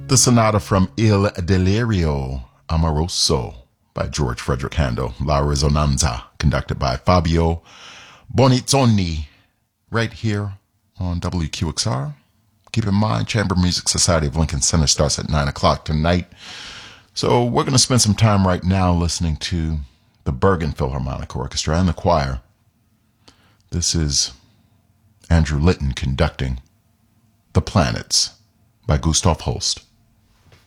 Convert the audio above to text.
The sonata from Il Delirio Amoroso by George Frederick Handel, La Risonanza, conducted by Fabio Bonizzoni, right here on WQXR. Keep in mind, Chamber Music Society of Lincoln Center starts at 9 o'clock tonight. So we're going to spend some time right now listening to the Bergen Philharmonic Orchestra and the choir. This is Andrew Litton conducting The Planets by Gustav Holst.